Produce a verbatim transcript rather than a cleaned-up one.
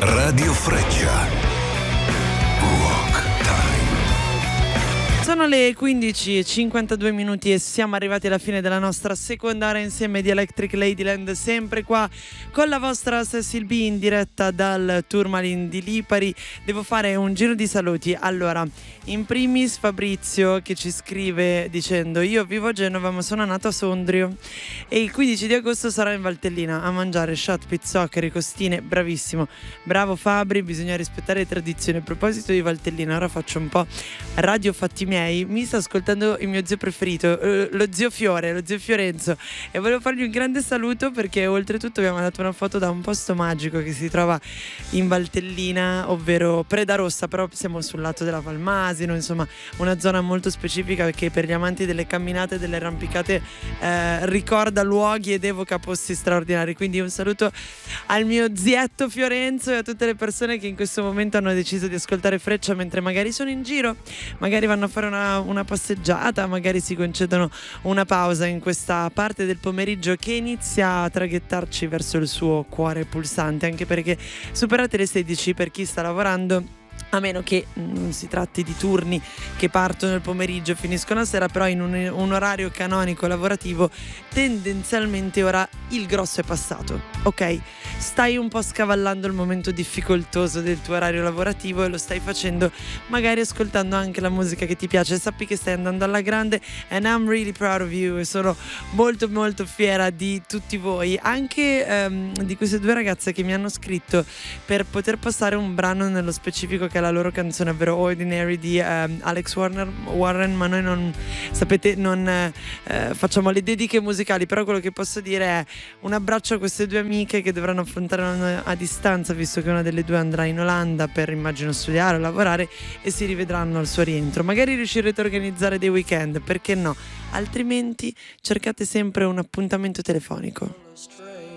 Radio Freccia. Sono le quindici e cinquantadue minuti e siamo arrivati alla fine della nostra seconda ora insieme di Electric Ladyland, sempre qua con la vostra Cecil B in diretta dal Tourmaline di Lipari. Devo fare un giro di saluti. Allora, in primis Fabrizio che ci scrive dicendo: io vivo a Genova ma sono nato a Sondrio e il quindici di agosto sarò in Valtellina a mangiare shot, pizzoccheri, costine. Bravissimo, bravo Fabri, bisogna rispettare le tradizioni. A proposito di Valtellina, ora faccio un po' radio fatti miei. Mi sta ascoltando il mio zio preferito, eh, lo zio Fiore, lo zio Fiorenzo, e volevo fargli un grande saluto perché oltretutto abbiamo mandato una foto da un posto magico che si trova in Valtellina, ovvero Preda Rossa, però siamo sul lato della Valmasino, insomma una zona molto specifica che per gli amanti delle camminate e delle arrampicate eh, ricorda luoghi ed evoca posti straordinari. Quindi un saluto al mio zietto Fiorenzo e a tutte le persone che in questo momento hanno deciso di ascoltare Freccia mentre magari sono in giro, magari vanno a fare una, una passeggiata, magari si concedono una pausa in questa parte del pomeriggio che inizia a traghettarci verso il suo cuore pulsante, anche perché superate le sedici per chi sta lavorando, a meno che non si tratti di turni che partono il pomeriggio e finiscono la sera, però in un, un orario canonico lavorativo tendenzialmente ora il grosso è passato, ok? Stai un po' scavallando il momento difficoltoso del tuo orario lavorativo e lo stai facendo magari ascoltando anche la musica che ti piace. Sappi che stai andando alla grande and I'm really proud of you, e sono molto molto fiera di tutti voi, anche um, di queste due ragazze che mi hanno scritto per poter passare un brano nello specifico che è la loro canzone, ovvero Ordinary di um, Alex Warner, Warren, ma noi non sapete, non eh, facciamo le dediche musicali, però quello che posso dire è un abbraccio a queste due amiche che dovranno affrontare l'anno a distanza, visto che una delle due andrà in Olanda per, immagino, studiare o lavorare, e si rivedranno al suo rientro. Magari riuscirete a organizzare dei weekend, perché no? Altrimenti cercate sempre un appuntamento telefonico.